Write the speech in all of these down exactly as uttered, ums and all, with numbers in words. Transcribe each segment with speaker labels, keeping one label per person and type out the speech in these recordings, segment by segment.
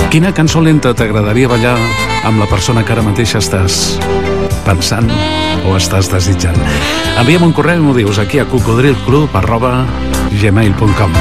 Speaker 1: Quina cançó lenta t'agradaria ballar amb la persona que ara mateix estàs pensant o estàs desitjant? Envia'm un correu i m'ho dius aquí a cocodrilclub arroba gmail punt com.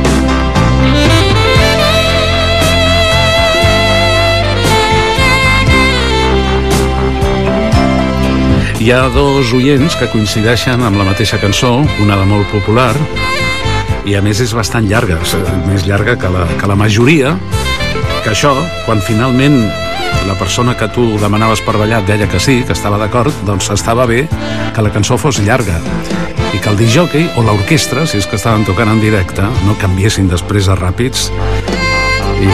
Speaker 1: Hi ha dos oients que coincideixen amb la mateixa cançó, una de molt popular, i a més és bastant llarga, més llarga que la, que la majoria, que això, quan finalment la persona que tu demanaves per ballar deia que sí, que estava d'acord, doncs estava bé que la cançó fos llarga i que el discjòquei o l'orquestra, si és que estaven tocant en directe, no canviessin després a ràpids i...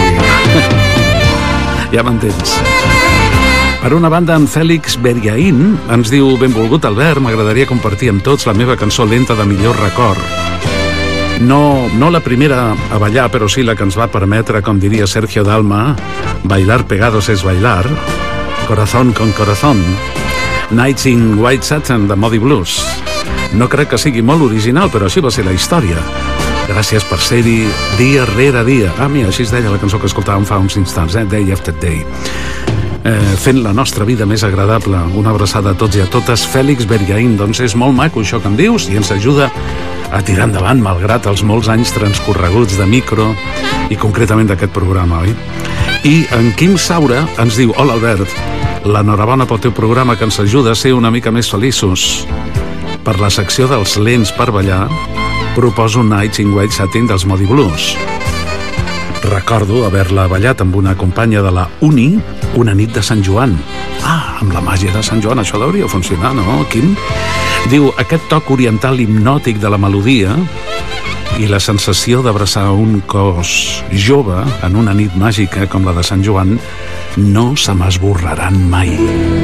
Speaker 1: ja m'entens. Per una banda, en Fèlix Beriaín ens diu: benvolgut Albert, m'agradaria compartir amb tots la meva cançó lenta de millor record. No, no la primera a ballar, però sí la que ens va permetre, com diria Sergio Dalma, bailar pegados es bailar, Corazón con corazón, Nights in White Satin de Moody Blues. No crec que sigui molt original, però així va ser la història. Gràcies per ser-hi dia rere dia. Ah, mira, així es deia la cançó que escoltàvem fa uns instants, eh? Day after day. Eh, fent la nostra vida més agradable. Una abraçada a tots i a totes. Fèlix Beriaín, doncs és molt maco això que em dius i ens ajuda a tirar endavant malgrat els molts anys transcorreguts de micro i concretament d'aquest programa, oi? I en Quim Saura ens diu: hola Albert, l'enhorabona pel teu programa que ens ajuda a ser una mica més feliços. Per la secció dels lents per ballar proposo Nights in White Satin dels Moody Blues. Recordo haver-la ballat amb una companya de la uni una nit de Sant Joan. Ah, amb la màgia de Sant Joan, això hauria funcionar, no, Quim? Diu, aquest toc oriental hipnòtic de la melodia i la sensació d'abraçar un cos jove en una nit màgica com la de Sant Joan no se m'esborraran mai.